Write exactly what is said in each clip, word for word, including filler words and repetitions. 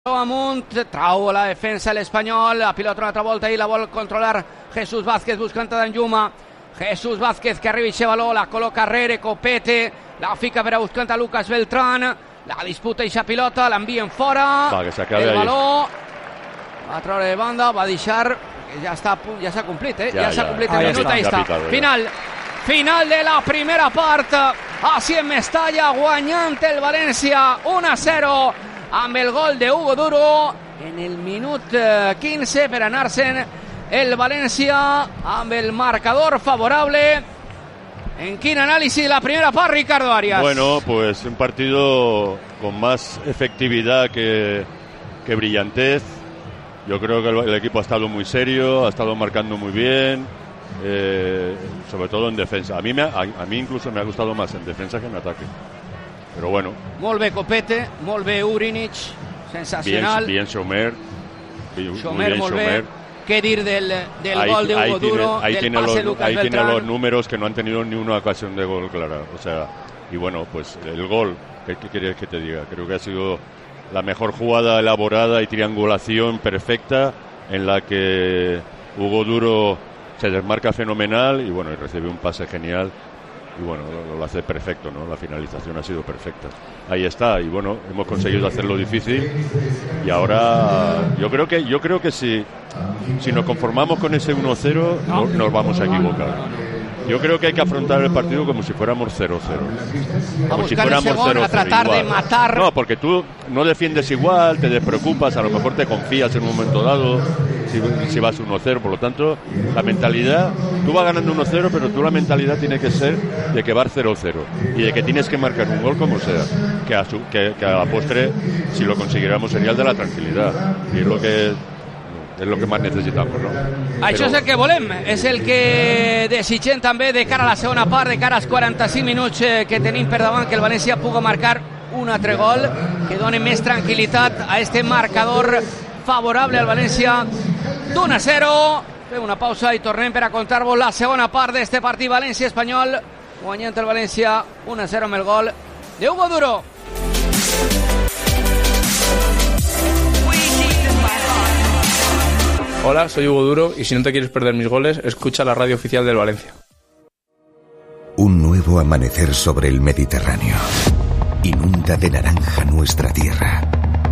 amunt, trau la defensa l'Espanyol, la pilota una altra volta i la vol controlar Jesús Vázquez buscant d'en Lluma. Jesús Vázquez que arriba i valor, la col·loca rere, Copete, la fica per a buscant a Lucas Beltrán, la disputa i pilota, l'envien fora, va, que el valor va a treure de banda, va deixar, ja està, ja s'ha complit, eh? ja, ja s'ha complit el minut, ahí està, final, final de la primera part, així en Mestalla, guanyant el València un a zero, amb el gol de Hugo Duro en el minut quinze per anar-se'n el València amb el marcador favorable. ¿En qué análisis la primera parte, Ricardo Arias? Bueno, pues un partido con más efectividad que, que brillantez. Yo creo que el, el equipo ha estado muy serio, ha estado marcando muy bien, eh, sobre todo en defensa. A mí, me, a, a mí incluso me ha gustado más en defensa que en ataque. Pero bueno. Molt bé Copete, molt bé Urinic, sensacional. Bien, bien Schomer. Bien, Schomer, muy bien molt Schomer. bé. ¿Qué dir del, del ahí, gol de Hugo ahí Duro, tiene, ahí del tiene pase los, de Lucas ahí Beltrán? tiene los números que no han tenido ni una ocasión de gol clara. O sea, y bueno, pues el gol, ¿qué, qué quieres que te diga? Creo que ha sido la mejor jugada elaborada y triangulación perfecta en la que Hugo Duro se desmarca fenomenal y bueno, y recibe un pase genial. Y bueno, lo, lo hace perfecto, ¿no? La finalización ha sido perfecta. Ahí está, y bueno, hemos conseguido hacerlo difícil. Y ahora yo creo que yo creo que si, si nos conformamos con ese uno cero, no, nos vamos a equivocar. Yo creo que hay que afrontar el partido como si fuéramos cero cero. Como si fuéramos cero cero. A tratar igual de matar. No, porque tú no defiendes igual, te despreocupas, a lo mejor te confías en un momento dado, si, si vas uno cero. Por lo tanto, la mentalidad, tú vas ganando uno cero, pero tú la mentalidad tiene que ser de que vas cero cero y de que tienes que marcar un gol como sea. Que a, su, que, que a la postre, si lo consiguiéramos, sería el de la tranquilidad. Y es lo que... és el que més necessitamos, no? Això és el que volem, és el que desitgem també de cara a la segona part, de cara als quaranta-cinc minuts que tenim per davant, que el València pugui marcar un altre gol, que doni més tranquil·litat a este marcador favorable al València d'un a zero. Fem una pausa i tornem per a contar-vos la segona part d'este partit València-Espanyol, guanyant el València un a zero amb el gol de Hugo Duro. Hola, soy Hugo Duro y si no te quieres perder mis goles, escucha la radio oficial del Valencia. Un nuevo amanecer sobre el Mediterráneo. Inunda de naranja nuestra tierra.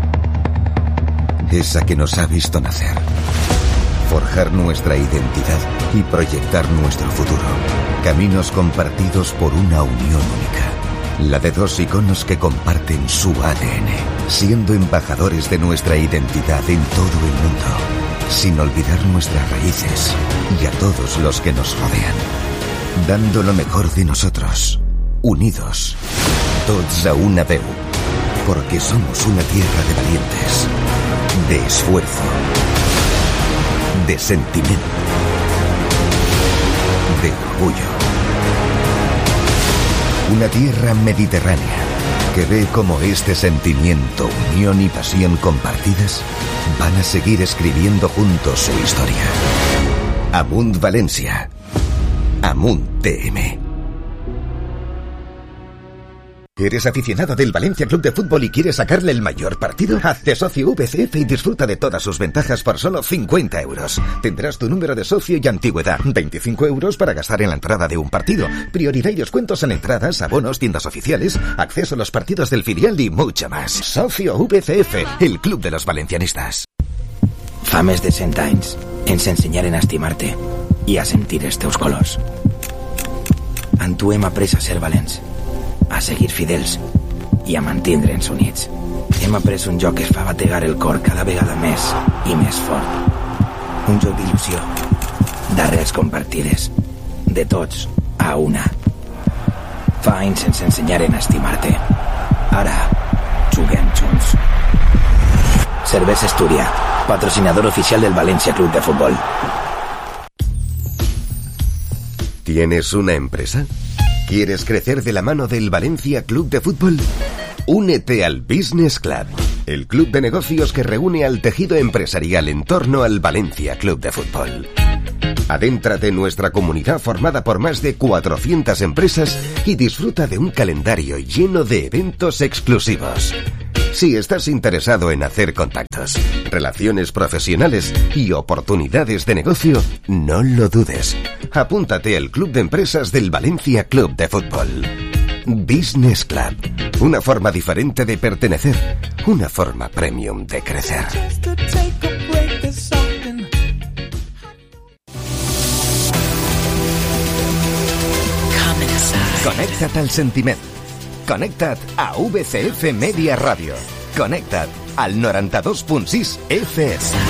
Esa que nos ha visto nacer. Forjar nuestra identidad y proyectar nuestro futuro. Caminos compartidos por una unión única. La de dos iconos que comparten su A D N, siendo embajadores de nuestra identidad en todo el mundo. Sin olvidar nuestras raíces y a todos los que nos rodean. Dando lo mejor de nosotros, unidos, tots a una veu, porque somos una tierra de valientes, de esfuerzo, de sentimiento, de orgullo. Una tierra mediterránea que ve como este sentimiento, unión y pasión compartidas van a seguir escribiendo juntos su historia. Amunt Valencia. Amunt T M. ¿Eres aficionado del Valencia Club de Fútbol y quieres sacarle el mayor partido? Hazte socio V C F y disfruta de todas sus ventajas por solo cincuenta euros. Tendrás tu número de socio y antigüedad. veinticinco euros para gastar en la entrada de un partido. Prioridad y descuentos en entradas, abonos, tiendas oficiales, acceso a los partidos del filial y mucho más. Socio V C F, el club de los valencianistas. Fa més de cent anys ens ensenyaren a estimar-te i a sentir els teus colors. En tu hem après a ser valents, a seguir fidels i a mantindre'ns units. Hem après un joc que es fa bategar el cor cada vegada més i més fort. Un joc d'il·lusió, d'arrels compartides, de tots a una. Fa anys ens ensenyaren a estimar-te. Ara juguem junts. Cervesa Astúria, patrocinador oficial del Valencia Club de Fútbol. ¿Tienes una empresa? ¿Quieres crecer de la mano del Valencia Club de Fútbol? Únete al Business Club, el club de negocios que reúne al tejido empresarial en torno al Valencia Club de Fútbol. Adéntrate en nuestra comunidad formada por más de cuatrocientas empresas y disfruta de un calendario lleno de eventos exclusivos. Si estás interesado en hacer contactos, relaciones profesionales y oportunidades de negocio, no lo dudes. Apúntate al Club de Empresas del Valencia Club de Fútbol. Business Club. Una forma diferente de pertenecer. Una forma premium de crecer. Connecta't al sentiment. Connecta't a V C F Media Radio. Connecta't al noranta-dos punt sis F M.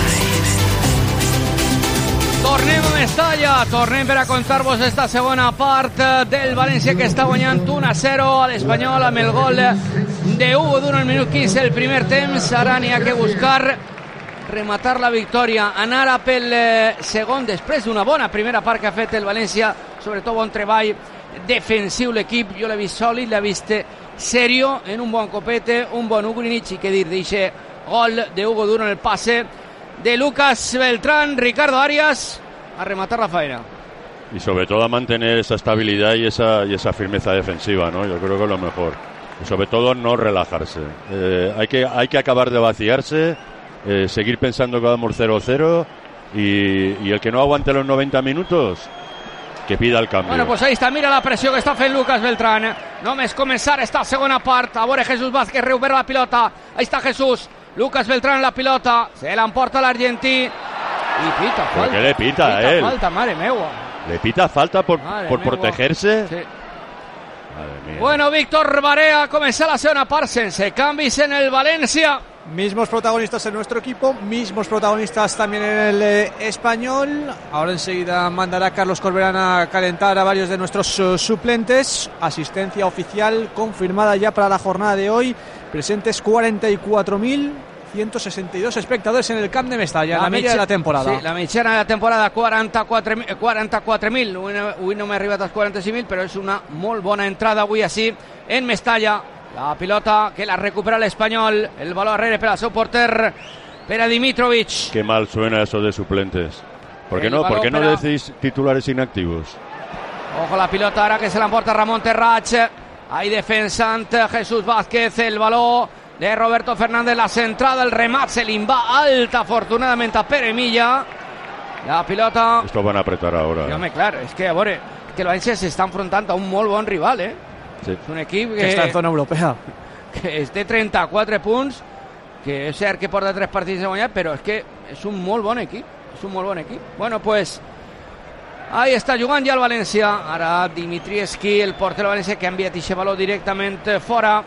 Tornem a Mestalla, tornem per a contar-vos esta segona part del València, que està guanyant u a zero a l'Espanyol amb el gol de Hugo Duro al minut quinze del primer temps. Ara n'hi ha que buscar rematar la victòria, anar a pel segon després d'una bona primera part que ha fet el València, sobretot bon treball defensiu l'equip. Jo l'he vist sòlid, l'he vist serio, en un bon copete, un bon Ugrinic, i què dir d'eixe gol de Hugo Duro en el passe de Lucas Beltrán. Ricardo Arias a rematar la faena. Y sobre todo a mantener esa estabilidad y esa, y esa firmeza defensiva, ¿no? Yo creo que es lo mejor. Y sobre todo no relajarse. Eh, hay que, hay que acabar de vaciarse, eh, seguir pensando que vamos cero cero y, y el que no aguante los noventa minutos, que pida el cambio. Bueno, pues ahí está, mira la pressió que està fent Lucas Beltrán. Només començar esta segona part. A veure Jesús Vázquez, recupera la pilota. Ahí está Jesús. Lucas Beltrán la pilota. Se l'emporta l'argentí. I pita falta. ¿Pero qué le pita, pita a él? falta, madre meua. ¿Le pita falta por, por protegerse? Sí. Bueno, Víctor Barea, comenzó la segunda parte, sense canvis en el Valencia. Mismos protagonistas en nuestro equipo, mismos protagonistas también en el eh, Español. Ahora enseguida mandará Carlos Corberán a calentar a varios de nuestros uh, suplentes. Asistencia oficial confirmada ya para la jornada de hoy. Presentes cuarenta y cuatro mil ciento sesenta y dos espectadores en el Camp de Mestalla, la, la media de la temporada. Sí, la mitjana de la temporada, quaranta-quatre mil. Avui no m'he arribat als quaranta-cinc mil, però és una molt bona entrada avui així en Mestalla. La pilota que la recupera l'Espanyol, el baló arrere per al seu porter, per a Dimitrovic. Qué mal suena eso de suplentes. ¿Por qué no, ¿por qué no a... decís titulares inactivos? Ojo la pilota ara que se l'emporta Ramon Terrach. Ahí defensant Jesús Vázquez, el baló de Roberto Fernández, la centrada, el remat se li va alta afortunadament a Pere Milla. La pilota... Esto van a apretar ahora. Sí, home, clar, és que a veure, que el València s'està enfrontant a un molt bon rival, eh? Sí. És un equip que, que està en zona europea, que es té trenta-quatre punts, que és cert que porta tres partits de guanyar, però és que és un molt bon equip, és un molt bon equip. Bueno, pues ahí està jugant ja el València. Ara Dimitrievski, el porter del València, que ha enviat aquest baló directament fora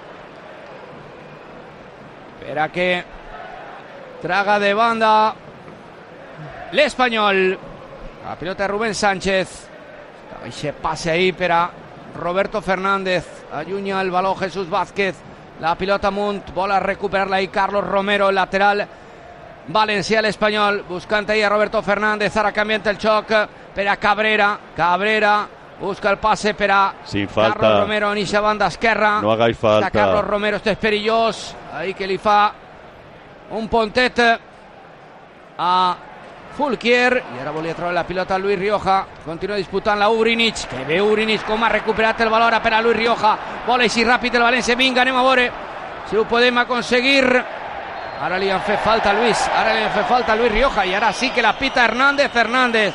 per a que traga de banda l'Espanyol. La pilota de Rubén Sánchez, aquest passe ahí per a Roberto Fernández, allunya el baló Jesús Vázquez, la pilota amunt, vol a recuperar-la ahí Carlos Romero, el lateral valencià, l'Espanyol, buscant ahí a Roberto Fernández, ara canviant el xoc per a Cabrera, Cabrera busca el passe per a Carlos Romero en eixa banda esquerra. No hagáis falta. Está Carlos Romero, esto es perillós, ahí que li fa un pontet a Fulquier, i ara volia treure la pilota a Luis Rioja, continua disputant la Ugrinic, que ve Ugrinic com ha recuperat el valor per a Luis Rioja, vol així ràpid el València, vinga, anem a veure si ho podem aconseguir. Ara li han fet falta a Luis, ara li han fet falta a Luis Rioja, y ahora sí que la pita Hernández, Hernández.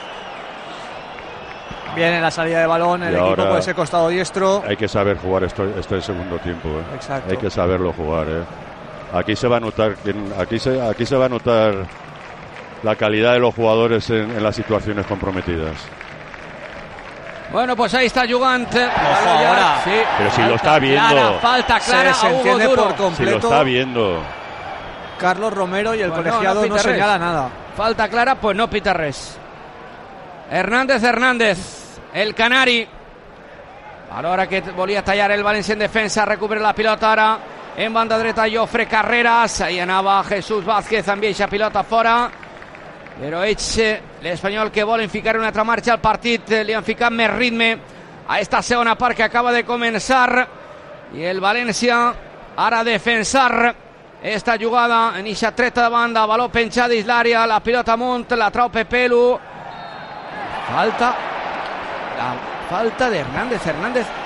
Viene la salida de balón, el y equipo por ese costado diestro. Hay que saber jugar esto, este segundo tiempo, ¿eh? Exacto. Hay que saberlo jugar, ¿eh? Aquí se va a notar, aquí se, aquí se va a notar la calidad de los jugadores en, en las situaciones comprometidas. Bueno, pues ahí está jugant. Ojo ahora. Sí. Pero si lo está viendo. Clara, falta clara se, a se Hugo Duro. Por completo. Si lo está viendo. Carlos Romero y el pues colegiado no, no, no señala nada. Falta clara, pues no pita res. Hernández Hernández, el canari. A l'hora que volia tallar el València en defensa, recupera la pilota ara en banda dreta Jofre Carreras. Ahí anava Jesús Vázquez amb eixa pilota fora. Però ells, l'Espanyol, que volen ficar una altra marxa al partit, li han ficat més ritme a esta segona part que acaba de començar, i el València ara a defensar esta jugada en eixa treta de banda, baló penjat dins l'àrea, la pilota amunt, la trau Pepelu, falta la falta de Hernández Hernández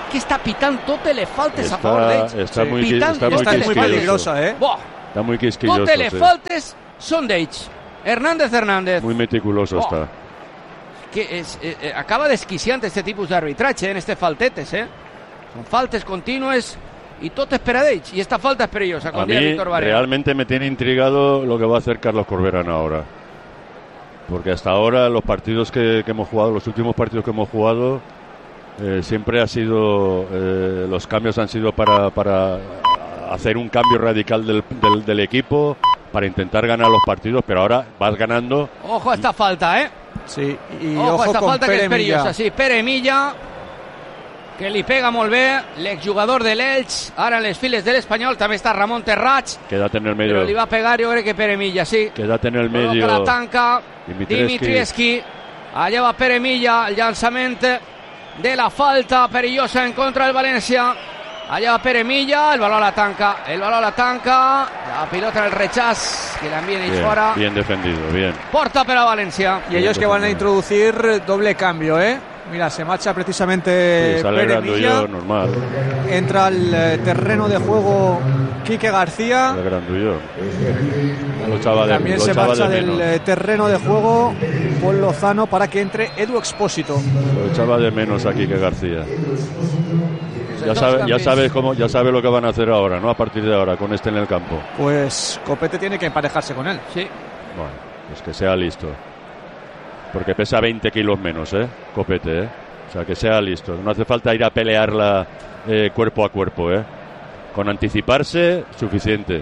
que està pitant totes les faltes está, a favor d'ells. Està sí. muy, pitant está muy, está muy peligrosa, ¿eh? Boh. Está muy quisquilloso. Totes les sí. faltes són d'ells. Hernández Hernández. Muy meticuloso oh. está. Que es, eh, eh, acaba desquiciant este tipus d'arbitratge en este faltetes, eh? Son faltes contínues y tot es per a d'ells. Y esta falta es perillosa. A mí realmente me tiene intrigado lo que va a hacer Carlos Corberán ahora. Porque hasta ahora los partidos que, que hemos jugado, los últimos partidos que hemos jugado, eh, siempre ha sido, eh, los cambios han sido para, para hacer un cambio radical del, del, del equipo, para intentar ganar los partidos, pero ahora vas ganando. Ojo a esta falta, ¿eh? Sí, y ojo, ojo a esta con falta Pere que és perillosa, Milla. sí, Pere Milla, que li pega molt bé, l'exjugador de l'Elx, ara en les files de l'Espanyol, també està Ramon Terrats, Quédate en el medio. però li va pegar, jo crec que Pere Milla, sí. Quédate en el medio. Coloca la tanca, Dimitrievski. Dimitrievski, allà va Pere Milla, el llançament de la falta perillosa en contra del València. Allá va Pere Milla, el balón a la tanca, el balón a la tanca, la pilota en el rechaz, que la envíen ahí Bien, fuera. bien defendido, bien. Porta para Valencia. Y ellos que van a introducir doble cambio, ¿eh? Mira, se marcha precisamente Sí, sale Pere Milla. Grandullo, normal. Entra al eh, terreno de juego Quique García. El Grandullo. Lo echaba de, También lo se echaba marcha de del menos. eh, terreno de juego Paul Lozano para que entre Edu Expósito. Lo echaba de menos aquí que García. Ya Dos sabe, ya cambios. sabes cómo, ya sabe lo que van a hacer ahora, ¿no? A partir de ahora, con este en el campo. Pues Copete tiene que emparejarse con él. Sí. Bueno, pues que sea listo. Porque pesa veinte kilos menos, ¿eh? Copete, ¿eh? O sea, que sea listo. No hace falta ir a pelearla eh, cuerpo a cuerpo, ¿eh? Con anticiparse, suficiente.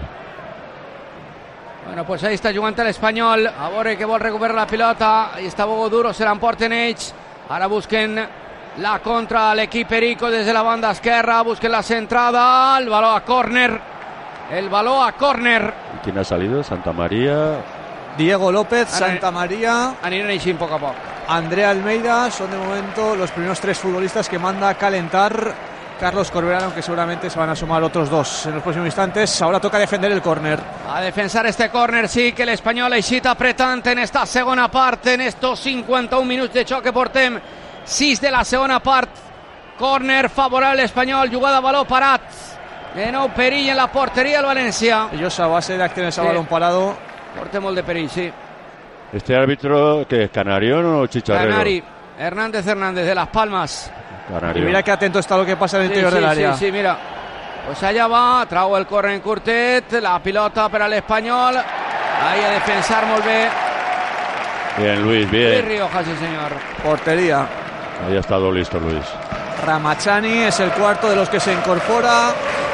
Bueno, pues ahí está jugant l'Espanyol. A veure que vol recuperar la pilota. Ahí està Bogo Duro, se l'emporten ells. Ara busquen la contra l'equip Perico des de la banda esquerra. Busquen la centrada. El baló a córner. El baló a córner. ¿Y quién ha salido? Santa María. Diego López, Ara- Santa María, Aniran així poc a poc. Andrea Almeida son de momento los primeros tres futbolistas que manda a calentar Carlos Corberán, aunque seguramente se van a sumar otros dos en los próximos instantes. Ahora toca defender el córner. A defensar este córner, sí, que l'Espanyol ha eixit apretant en esta segona part, en estos cinquanta-un minuts de xoc que portem, sis de la segona part. Córner favorable Espanyol, jugada a baló parat. De nou perill en la porteria del València. Ellos a base de acciones a Sí. balón parado. Porta molt de perill, sí. ¿Este árbitro que es canario o chicharrero? Canari, Hernández Hernández de Las Palmas. Y Canario. mira qué atento está lo que pasa en el Sí, interior sí, del área. sí, sí, mira. Pues allá va, trau el córner en curtet, la pilota per a l'Espanyol. Ahí a defensar molt bé. Bien, Luis, Luis bien. Rioja, sí señor. Portería. Ahí ha estado listo Luis. Ramachani es el cuarto de los que se incorpora.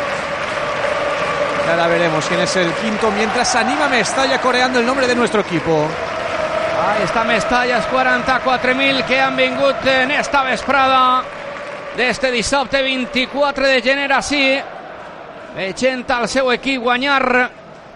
Y ahora veremos quién es el quinto. Mientras anima Mestalla coreando el nombre de nuestro equipo. Ahí està Mestalla, els quaranta-quatre mil que han vingut en esta vesprada d'este dissabte vint-i-quatre de gener així, veient el seu equip guanyar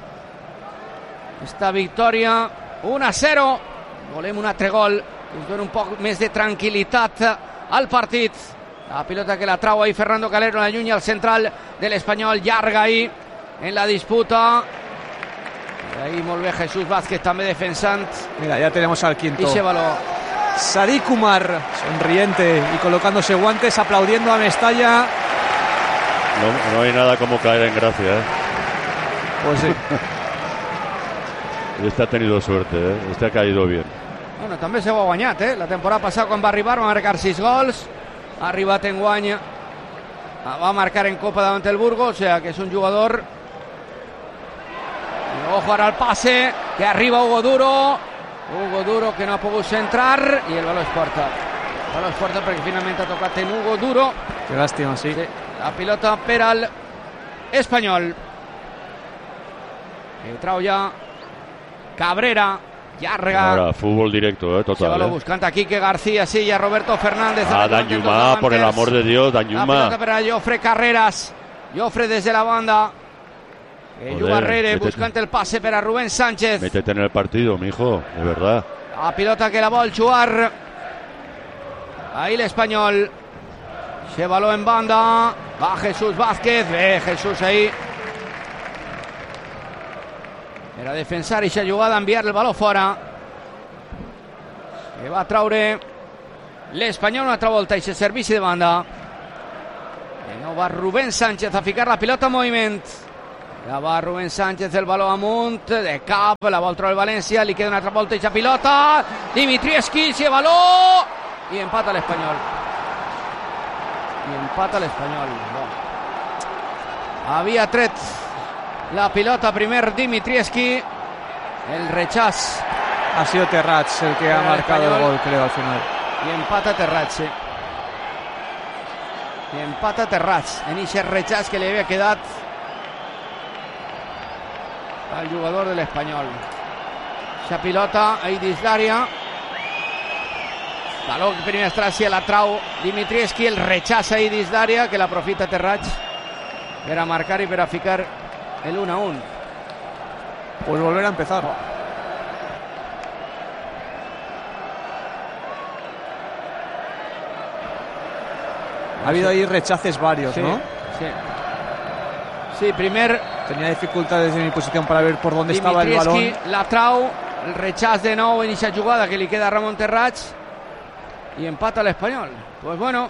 esta victòria un a zero. Volem un altre gol que ens dona un poc més de tranquil·litat al partit. La pilota que la trau ahí Fernando Calero, la lluny al central de l'Espanyol, llarga ahí en la disputa. Ahí molt bé Jesús Vázquez també defensant. Mira, ya tenemos al quinto. Y se baló. Sadiq Kumar, sonriente y colocándose guantes, aplaudiendo a Mestalla. No, no hay nada como caer en gracia, ¿eh? Pues sí. Este ha tenido suerte, ¿eh? Este ha caído bien. Bueno, també s'ho ha guanyat, eh? La temporada passada quan va arribar va marcar sis gols, ha arribat en guany, va marcar en Copa davant el Burgos, o sea que és un jugador. Y ojo ara el pase, que arriba Hugo Duro, Hugo Duro que no ha pogut centrar i el baló es porta. El baló es porta perquè finalment ha tocat en Hugo Duro. Qué lástima, sí. Sí, la pilota per al Espanyol. Que trau ja Cabrera, llarga. Ahora, fútbol directo, ¿eh? Se Total, va lo ¿eh? buscant aquí que García, sí, y a Roberto Fernández. Ah, Danjuma, por el amor de Dios, La pelota Danjuma. para Jofre Carreras. Jofre desde la banda. Que Joder, juga Rere, métete. buscant el pase para Rubén Sánchez. Métete en el partido, mijo, de verdad. La pilota que la vol jugar. Ahí l'Espanyol. Se baló en banda. Va Jesús Vázquez. Ve Jesús ahí. Era defensar i s'ha jugada a enviar el baló fora. Que va traure l'Espanyol una altra volta i se servici de banda. va Rubén Sánchez a ficar la pilota en moviment. Ja va Rubén Sánchez, el baló amunt, de cap, la vol trobar el València, li queda una altra volta i ja pilota, Dimitrievski, si baló, i empata l'Espanyol. I empata l'Espanyol. Bon. Havia tret la pilota primer Dimitrievski, el rechaz. Ha sido Terrats el que ha marcado el gol, creo, al final. I empata Terrats, sí. I empata Terrats en ese rechaz que li havia quedat al jugador de l'Espanyol. Esa pilota ahí dins l'àrea. Baló que primer estràcia, la trau Dimitrievski, el rechaz ahí dins l'àrea que l'aprofita Terrats per a marcar i per a ficar el uno a uno. Pues volver a empezar. Ha habido ahí rechaces varios, sí, ¿no? Sí. Sí, primer... Tenía dificultades en mi posición para ver por dónde estaba el balón. La trau, el rechaz de nou en esa jugada que li queda a Ramon Terrats y empata l'Espanyol. Pues bueno,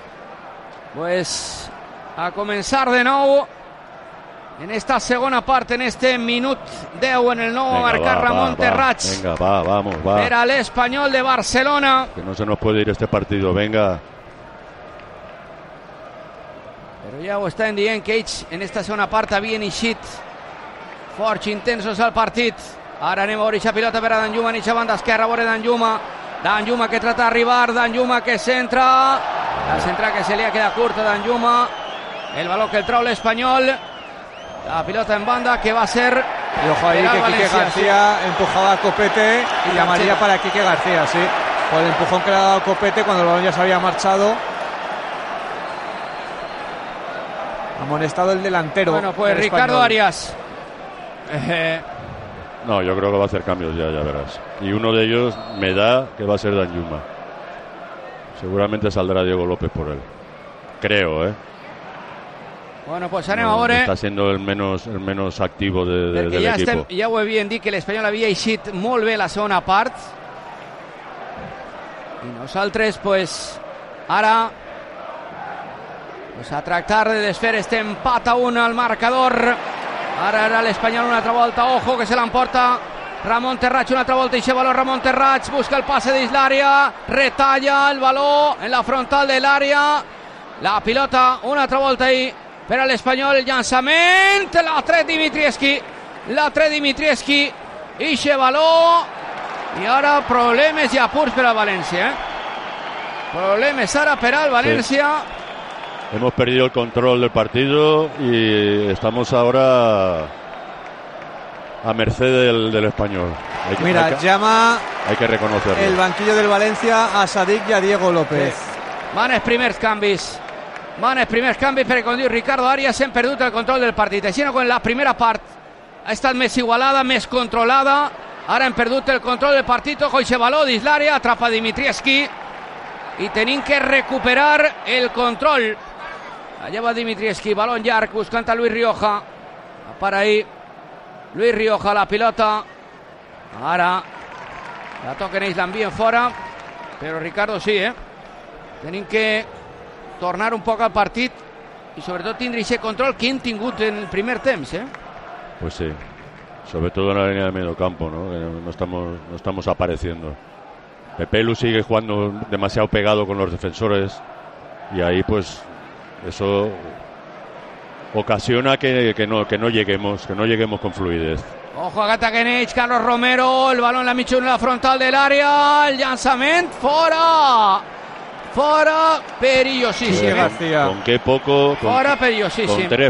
pues a comenzar de nou en esta segunda parte, en este minut deu en el nou a marcar va, Ramon va, Terrats. Venga, va, vamos, va. Era l'Espanyol de Barcelona. Que no se nos puede ir este partido, venga. Però ja ho estan dient que ells en esta segona part havien eixit forts, intensos al partit. Ara anem a veure aquesta pilota per a Danjuma en aquesta banda esquerra, a veure Danjuma. Danjuma que trata d'arribar, Danjuma que centra. La centra que se li ha quedat curta a Danjuma. El baló que el trau l'Espanyol. La pilota en banda que va a ser... Y ojo ahí que Quique Valencia, García sí. empujaba a Copete y llamaría para Quique García, sí. Por el empujón que le ha dado Copete cuando el balón ya se había marchado. Amonestado el delantero. Bueno, pues Ricardo Español. Arias. Eh. No, yo creo que va a hacer cambios ya, ya verás. Y uno de ellos me da que va a ser Danjuma. Seguramente saldrá Diego López por él. Creo, ¿eh? Bueno, pues anem no, a veure... Està sent el menos, el menos activo de, de, de ja l'equip. Ja ho havien dit que l'Espanyol havia eixit molt bé la segona part. I nosaltres, pues, ara... Pues a tractar de desfer este empat a un al marcador. Ara era l'Espanyol una altra volta. Ojo que se l'emporta Ramon Terrats una altra volta. I se baló Ramon Terrats. Busca el passe dins l'àrea. Retalla el baló en la frontal de l'àrea. La pilota una altra volta ahí per a l'Espanyol. Llançament. La tret Dimitrievski. La tret Dimitrievski. I se baló. I ara problemes i apurs per al València. Eh? Problemes ara per al València. Sí. Hemos perdido el control del partido y estamos ahora a merced del, del Espanyol. Hay que, Mira, hay que, llama hay que reconocerlo. El banquillo del València a Sadik y a Diego López. Sí. Van els primers canvis. Van els primers canvis perquè, com diu Ricardo Arias, hem perdut el control del partit. Així no, quan la primera part ha estat més igualada, més controlada. Ara hem perdut el control del partit. Ojo, i se baló dins l'àrea, atrapa Dimitrievski. I tenim que recuperar el control. Allá va Dimitrievski, balón llarg, buscant a Luis Rioja. Para ahí Luis Rioja, la pilota. Ara la toquen ells, l'envien fora. Però Ricardo sí, eh? Tenim que tornar un poc al partit i sobretot tindre ese control que hem tingut en el primer temps, eh? Pues sí, sobre todo en la línea de medio campo, ¿no? No estamos, no estamos apareciendo. Pepelu sigue jugando demasiado pegado con los defensores y ahí pues eso ocasiona que, que, no, que no lleguemos, que no lleguemos con fluidez. Ojo, Agata Genech, Carlos Romero, el balón en la mitja en la frontal del área, el llançament, fora, fora, perillosíssim. Sí, con, con qué poco, con, fora, perillosíssim. Con tres